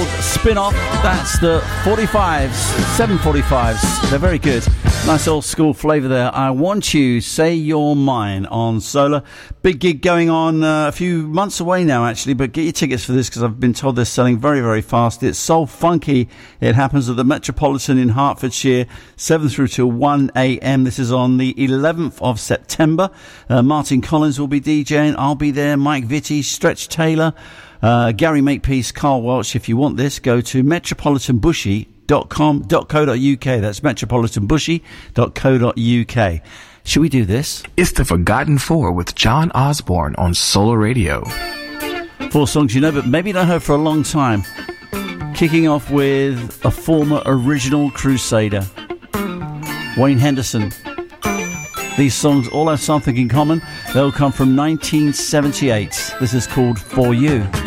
spin-off. That's the 45s, 745s. They're very good. Nice old school flavour there. I Want You, Say You're Mine on Solar. Big gig going on a few months away now, actually, but get your tickets for this because I've been told they're selling very, very fast. It's Soul Funky. It happens at the Metropolitan in Hertfordshire, 7 through till 1 a.m. This is on the 11th of September. Martin Collins will be DJing. I'll be there. Mike Vitti, Stretch Taylor, Gary Makepeace, Carl Welch. If you want this, go to metropolitanbushy.com.co.uk. That's metropolitanbushy.co.uk. Should we do this? It's the Forgotten Four with John Osborne on Solar Radio. 4 songs you know, but maybe not heard for a long time. Kicking off with a former original Crusader, Wayne Henderson. These songs all have something in common. They'll come from 1978. This is called For You.